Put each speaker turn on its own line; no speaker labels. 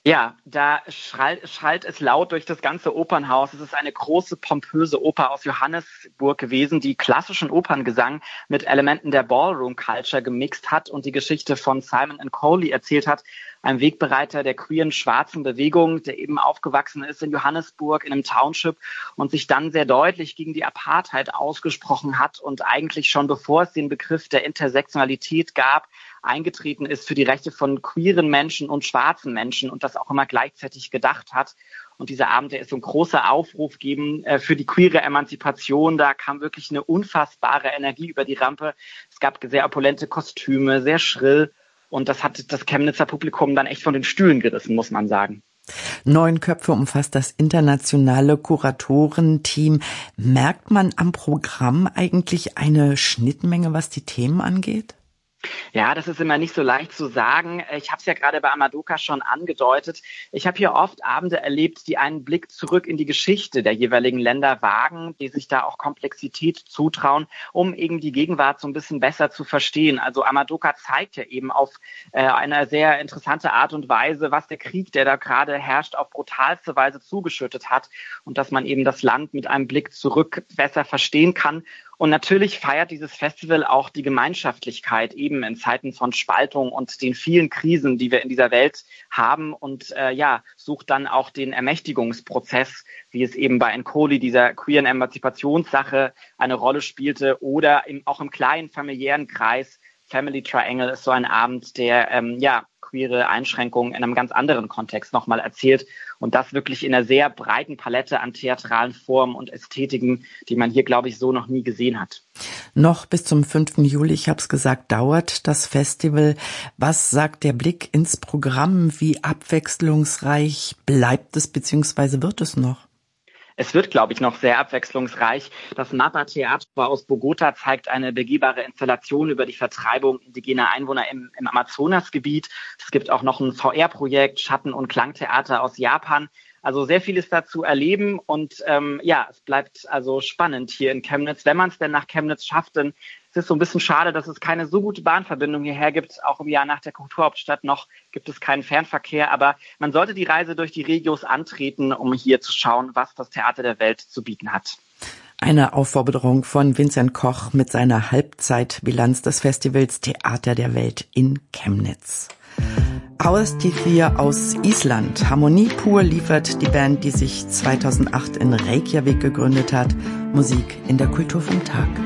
Ja, da schallt es laut durch das ganze Opernhaus. Es ist eine große, pompöse Oper aus Johannesburg gewesen, die klassischen Operngesang mit Elementen der Ballroom-Culture gemixt hat und die Geschichte von Simon Coley erzählt hat, einem Wegbereiter der queeren schwarzen Bewegung, der eben aufgewachsen ist in Johannesburg in einem Township und sich dann sehr deutlich gegen die Apartheid ausgesprochen hat und eigentlich schon bevor es den Begriff der Intersektionalität gab, eingetreten ist für die Rechte von queeren Menschen und schwarzen Menschen und das auch immer gleichzeitig gedacht hat. Und dieser Abend, der ist so ein großer Aufruf geben für die queere Emanzipation. Da kam wirklich eine unfassbare Energie über die Rampe. Es gab sehr opulente Kostüme, sehr schrill. Und das hat das Chemnitzer Publikum dann echt von den Stühlen gerissen, muss man sagen.
9 Köpfe umfasst das internationale Kuratorenteam. Merkt man am Programm eigentlich eine Schnittmenge, was die Themen angeht?
Ja, das ist immer nicht so leicht zu sagen. Ich habe es ja gerade bei Amadoka schon angedeutet. Ich habe hier oft Abende erlebt, die einen Blick zurück in die Geschichte der jeweiligen Länder wagen, die sich da auch Komplexität zutrauen, um eben die Gegenwart so ein bisschen besser zu verstehen. Also Amadoka zeigt ja eben auf eine sehr interessante Art und Weise, was der Krieg, der da gerade herrscht, auf brutalste Weise zugeschüttet hat und dass man eben das Land mit einem Blick zurück besser verstehen kann. Und natürlich feiert dieses Festival auch die Gemeinschaftlichkeit eben in Zeiten von Spaltung und den vielen Krisen, die wir in dieser Welt haben und sucht dann auch den Ermächtigungsprozess, wie es eben bei Nkoli, dieser queeren Emanzipationssache, eine Rolle spielte oder auch im kleinen familiären Kreis. Family Triangle ist so ein Abend, der queere Einschränkungen in einem ganz anderen Kontext nochmal erzählt und das wirklich in einer sehr breiten Palette an theatralen Formen und Ästhetiken, die man hier, glaube ich, so noch nie gesehen hat.
Noch bis zum 5. Juli, ich habe es gesagt, dauert das Festival. Was sagt der Blick ins Programm? Wie abwechslungsreich bleibt es bzw. wird es noch?
Es wird, glaube ich, noch sehr abwechslungsreich. Das Mapa Theater aus Bogota zeigt eine begehbare Installation über die Vertreibung indigener Einwohner im Amazonasgebiet. Es gibt auch noch ein VR-Projekt, Schatten- und Klangtheater aus Japan. Also sehr vieles dazu erleben und es bleibt also spannend hier in Chemnitz. Wenn man es denn nach Chemnitz schafft, denn es ist so ein bisschen schade, dass es keine so gute Bahnverbindung hierher gibt. Auch im Jahr nach der Kulturhauptstadt noch gibt es keinen Fernverkehr. Aber man sollte die Reise durch die Regios antreten, um hier zu schauen, was das Theater der Welt zu bieten hat.
Eine Aufforderung von Vincent Koch mit seiner Halbzeitbilanz des Festivals Theater der Welt in Chemnitz. Auðstíðir aus Island. Harmonie pur liefert die Band, die sich 2008 in Reykjavik gegründet hat. Musik in der Kultur vom Tag.